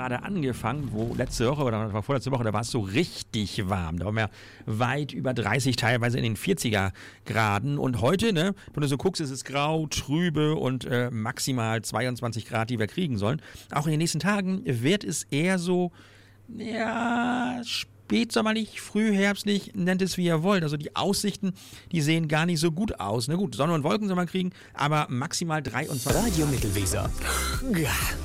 gerade angefangen, wo letzte Woche oder vorletzte Woche, da war es so richtig warm. Da waren wir weit über 30, teilweise in den 40er Graden. Und heute, ne, wenn du so guckst, ist es grau, trübe und maximal 22 Grad, die wir kriegen sollen. Auch in den nächsten Tagen wird es eher so, ja, spätsommerlich, frühherbstlich, nennt es wie ihr wollt. Also die Aussichten, die sehen gar nicht so gut aus. Na gut, Sonne und Wolken soll man kriegen, aber maximal 23. Radio Mittelweser.